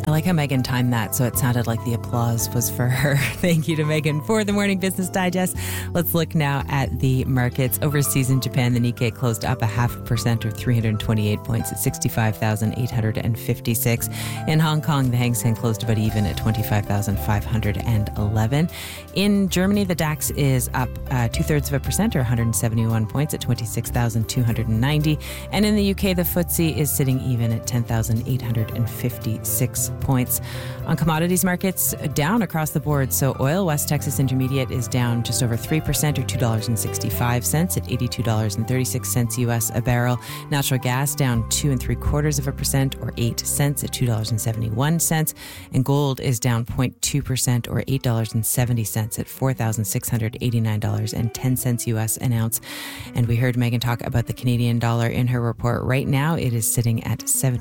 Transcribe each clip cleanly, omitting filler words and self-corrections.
I like how Megan timed that so it sounded like the applause was for her. Thank you to Megan for the Morning Business Digest. Let's look now at the markets. Overseas in Japan, the Nikkei closed up 0.5% or 328 points at 65,856. In Hong Kong, the Hang Seng closed about even at 25,511. In Germany, the DAX is up 0.2% or 171 points at 26,290. And in the UK, the FTSE is sitting even at 10,856 points. On commodities markets, down across the board. So oil, West Texas Intermediate is down just over 3% or $2.65 at $82.36 US a barrel. Natural gas down 2.75% or 8 cents at $2.71. And gold is down 0.2% or $8.70 at $4,689.10 US an ounce. And we heard Megan talk about the Canadian dollar in her report. Right now, it is sitting at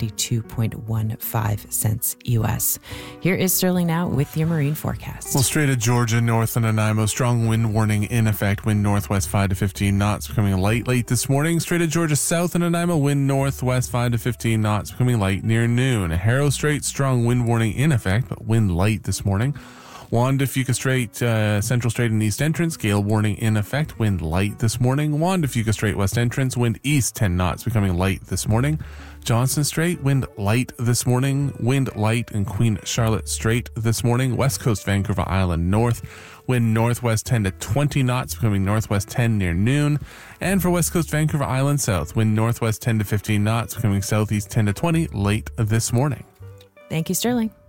72.15 cents US. Here is Sterling now with your marine forecast. Well, Strait of Georgia, north of Nanaimo, strong wind warning in effect. Wind northwest 5 to 15 knots, becoming light late this morning. Strait of Georgia, south of Nanaimo, wind northwest 5 to 15 knots, becoming light near noon. Harrow Strait, strong wind warning in effect, but wind light this morning. Juan de Fuca Strait, Central Strait and East Entrance, gale warning in effect, wind light this morning. Juan de Fuca Strait, West Entrance, wind east 10 knots, becoming light this morning. Johnson Strait, wind light this morning. Wind light in Queen Charlotte Strait this morning. West Coast Vancouver Island north, wind northwest 10 to 20 knots, becoming northwest 10 near noon. And for West Coast Vancouver Island south, wind northwest 10 to 15 knots, becoming southeast 10 to 20 late this morning. Thank you, Sterling.